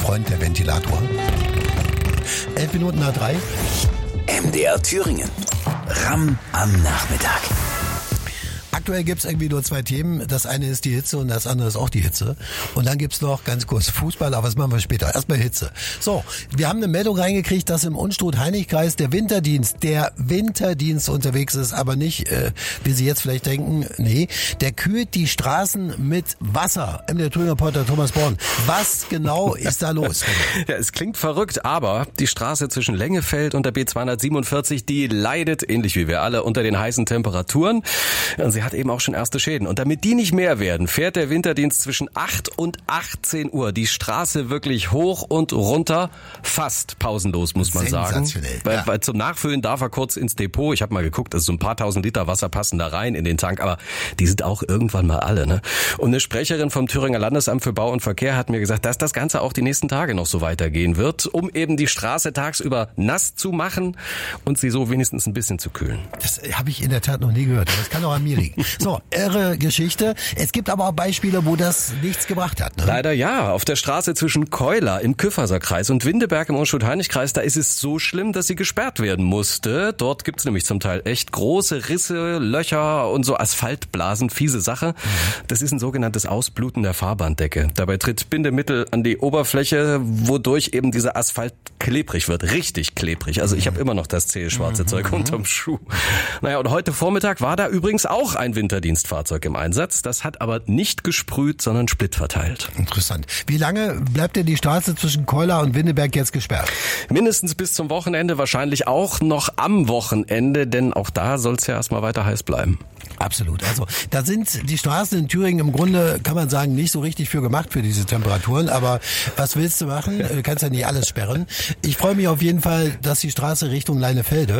Freund der Ventilator. 11 Minuten nach 3. MDR Thüringen. Ramm am Nachmittag. Aktuell gibt's irgendwie nur zwei Themen. Das eine ist die Hitze und das andere ist auch die Hitze. Und dann gibt's noch ganz kurz Fußball, aber das machen wir später. Erstmal Hitze. So, wir haben eine Meldung reingekriegt, dass im Unstrut-Heinig-Kreis der Winterdienst unterwegs ist, aber nicht, wie Sie jetzt vielleicht denken, nee, der kühlt die Straßen mit Wasser. MDR Thüringer Reporter Thomas Born. Was genau ist da los? Ja, es klingt verrückt, aber die Straße zwischen Lengefeld und der B247, die leidet, ähnlich wie wir alle, unter den heißen Temperaturen. Und sie hat eben auch schon erste Schäden. Und damit die nicht mehr werden, fährt der Winterdienst zwischen 8 und 18 Uhr die Straße wirklich hoch und runter, fast pausenlos, muss man sagen. Weil zum Nachfüllen darf er kurz ins Depot. Ich habe mal geguckt, also so ein paar tausend Liter Wasser passen da rein in den Tank, aber die sind auch irgendwann mal alle, ne? Und eine Sprecherin vom Thüringer Landesamt für Bau und Verkehr hat mir gesagt, dass das Ganze auch die nächsten Tage noch so weitergehen wird, um eben die Straße tagsüber nass zu machen und sie so wenigstens ein bisschen zu kühlen. Das habe ich in der Tat noch nie gehört. Das kann auch an mir liegen. So, irre Geschichte. Es gibt aber auch Beispiele, wo das nichts gebracht hat. Ne? Leider ja. Auf der Straße zwischen Keuler im Küfferserkreis und Windeberg im Unstrut-Heinig-Kreis, da ist es so schlimm, dass sie gesperrt werden musste. Dort gibt's nämlich zum Teil echt große Risse, Löcher und so Asphaltblasen. Fiese Sache. Das ist ein sogenanntes Ausbluten der Fahrbahndecke. Dabei tritt Bindemittel an die Oberfläche, wodurch eben dieser Asphalt klebrig wird. Richtig klebrig. Also ich habe immer noch das zähe schwarze Zeug unterm Schuh. Naja, und heute Vormittag war da übrigens auch ein Winterdienstfahrzeug im Einsatz. Das hat aber nicht gesprüht, sondern Split verteilt. Interessant. Wie lange bleibt denn die Straße zwischen Keuler und Windeberg jetzt gesperrt? Mindestens bis zum Wochenende, wahrscheinlich auch noch am Wochenende, denn auch da soll es ja erstmal weiter heiß bleiben. Absolut. Also da sind die Straßen in Thüringen im Grunde, kann man sagen, nicht so richtig für gemacht für diese Temperaturen. Aber was willst du machen? Du kannst ja nicht alles sperren. Ich freue mich auf jeden Fall, dass die Straße Richtung Leinefelde